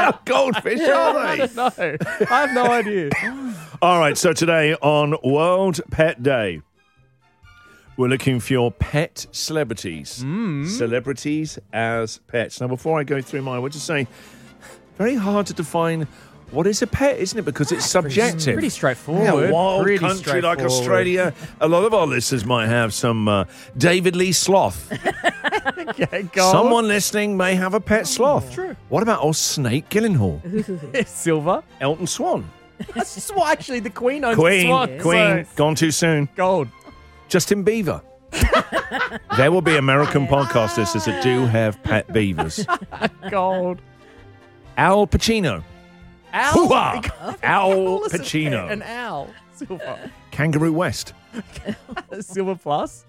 goldfish, are they? I don't know. I have no idea. All right, so today on World Pet Day, we're looking for your pet celebrities. Celebrities as pets. Now, before I go through mine, I would just say, very hard to define what is a pet, isn't it? Because it's subjective. Pretty straightforward. Yeah, wild Pretty country like straightforward. Australia. A lot of our listeners might have some David Lee sloth. Okay, go on. Someone listening may have a pet sloth. True. What about old Snake Gyllenhaal? Silver. Elton Swan. Well, actually, the Queen owns the Queen, Swan. Queen, So, gone too soon. gold. Justin Bieber. There will be American podcasters that do have pet beavers. Gold. Al Pacino. Owl. Hoo-ha! Al Pacino. An owl. Silver. Kangaroo West. Silver plus.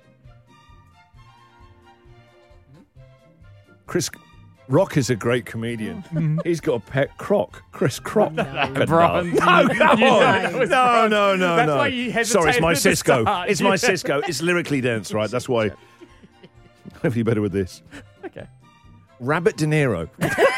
Chris Rock is a great comedian. He's got a pet croc. Chris Croc. Bronze. No, come You know on. it was No, bronze. no. That's why you hesitated Sorry, it's my at the Cisco. start. It's my Yeah. Cisco. It's lyrically dense, right? That's why. Hopefully better with this. Okay. Rabbit De Niro.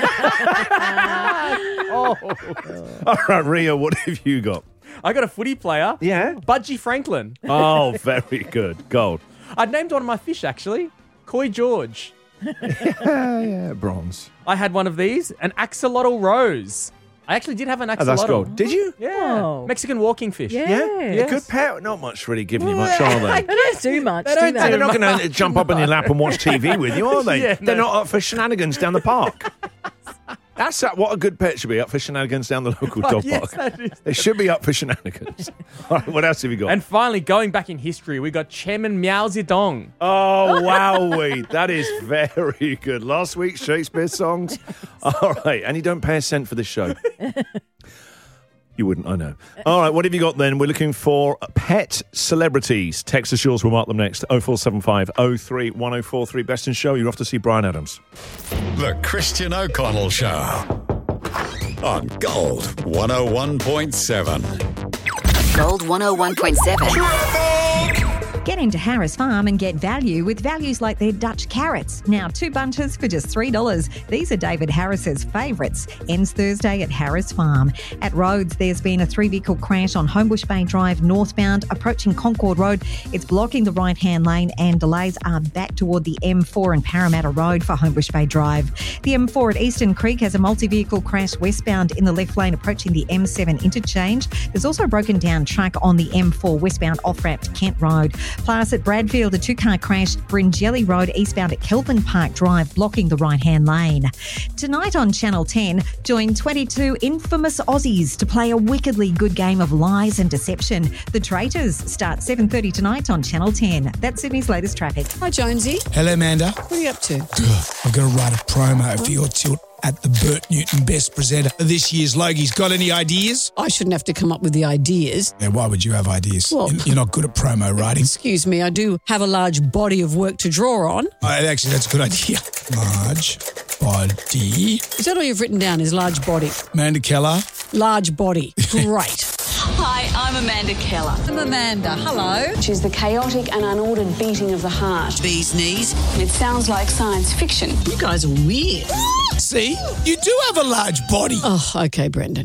Oh. All right, Ria, what have you got? I got a footy player. Yeah. Budgie Franklin. Oh, very good. Gold. I'd named one of my fish, actually. Koi George. Yeah, bronze. I had one of these. An axolotl rose. I actually did have an Oh, axolotl. that's gold. Did you? Yeah. Oh. Mexican walking fish. Yeah. Yeah? Yes. Good pet. Not much really giving you much, are they? They don't do much, They do don't they? do They're not going to jump up on your lap and watch TV with you, are they? Yeah, They're no. not up for shenanigans down the park. That's what a good pet should be, up for shenanigans down the local dog Yes, park. that is. They should be up for shenanigans. All right, what else have you got? And finally, going back in history, we got Chairman Mao Zedong. oh, wowee. That is very good. Last week's Shakespeare songs. All right, and you don't pay a cent for this show. You wouldn't, I know. All right, what have you got then? We're looking for pet celebrities. Text us yours, we'll mark them next. 0475 03 1043. Best in Show, you're off to see Brian Adams. The Christian O'Connell Show on Gold 101.7. Gold 101.7. Get into Harris Farm and get value with values like their Dutch carrots. Now 2 bunches for just $3. These are David Harris's favourites. Ends Thursday at Harris Farm. At Rhodes, there's been a 3-vehicle crash on Homebush Bay Drive northbound approaching Concord Road. It's blocking the right-hand lane and delays are back toward the M4 and Parramatta Road for Homebush Bay Drive. The M4 at Eastern Creek has a multi-vehicle crash westbound in the left lane approaching the M7 interchange. There's also a broken down truck on the M4 westbound off-ramp to Kent Road. Plus at Bradfield, a 2-car crash, Bringelly Road eastbound at Kelvin Park Drive, blocking the right-hand lane. Tonight on Channel 10, join 22 infamous Aussies to play a wickedly good game of lies and deception. The Traitors start 7:30 tonight on Channel 10. That's Sydney's latest traffic. Hi, Jonesy. Hello, Amanda. What are you up to? I've got to write a promo for your tilt at the Bert Newton Best Presenter of this year's Logies. Got any ideas? I shouldn't have to come up with the ideas. Yeah, why would you have ideas? Well- You're not good at promo writing. Excuse me, I do have a large body of work to draw on. Actually, that's a good idea. Large body. Is that all you've written down, is large body? Amanda Keller. Large body. Great. Hi, I'm Amanda Keller. I'm Amanda. Hello. Which is the chaotic and unordered beating of the heart. Bee's knees. It sounds like science fiction. You guys are weird. See? You do have a large body. Oh, okay, Brendan.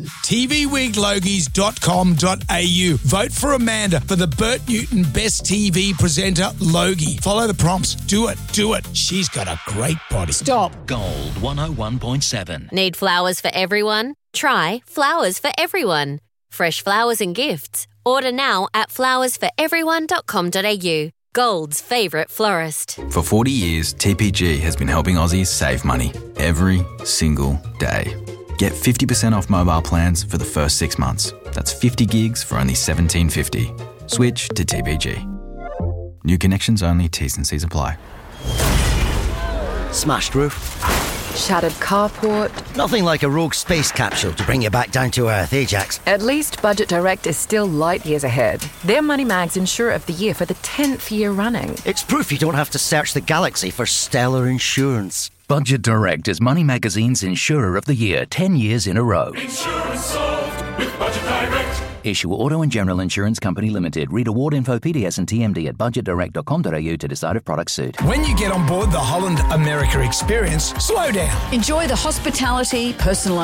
TVweeklogies.com.au. Vote for Amanda for the Bert Newton Best TV Presenter Logie. Follow the prompts. Do it. She's got a great body. Stop. Gold 101.7. Need flowers for everyone? Try Flowers for Everyone. Fresh flowers and gifts. Order now at flowersforeveryone.com.au. Gold's favourite florist. For 40 years, TPG has been helping Aussies save money every single day. Get 50% off mobile plans for the first 6 months. That's 50 gigs for only $17.50. Switch to TPG. New connections only, T's and C's apply. Smashed roof. Shattered carport. Nothing like a rogue space capsule to bring you back down to earth, Ajax. At least Budget Direct is still light years ahead. They're Money Mag's Insurer of the Year for the 10th year running. It's proof you don't have to search the galaxy for stellar insurance. Budget Direct is Money Magazine's Insurer of the Year 10 years in a row. Insurance solved with Budget Direct. Issue Auto and General Insurance Company Limited. Read award info, PDS and TMD at budgetdirect.com.au to decide if products suit. When you get on board the Holland America experience, slow down. Enjoy the hospitality, personalised